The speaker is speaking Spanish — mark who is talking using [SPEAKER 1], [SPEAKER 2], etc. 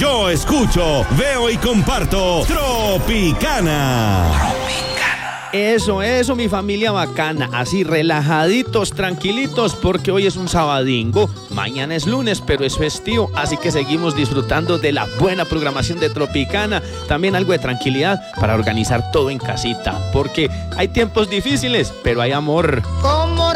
[SPEAKER 1] Yo escucho, veo y comparto Tropicana.
[SPEAKER 2] Eso, mi familia bacana, así relajaditos, tranquilitos, porque hoy es un sabadingo, mañana es lunes, pero es festivo, así que seguimos disfrutando de la buena programación de Tropicana, también algo de tranquilidad para organizar todo en casita, porque hay tiempos difíciles, pero hay amor.